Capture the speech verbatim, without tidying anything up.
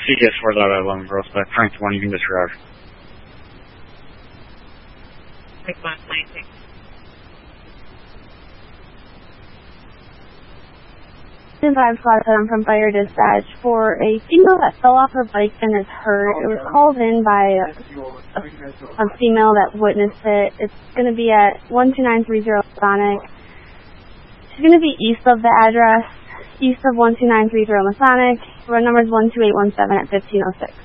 C T S four out of eleven, prospect. Frank one, you can disregard. Six one, nineteen. five Squad seven from Fire Dispatch for a female that fell off her bike and is hurt. It was called in by a, a, a female that witnessed it. It's going to be at one two nine three zero Masonic. She's going to be east of the address, east of one two nine three zero Masonic. Road number is one two eight one seven at fifteen oh six.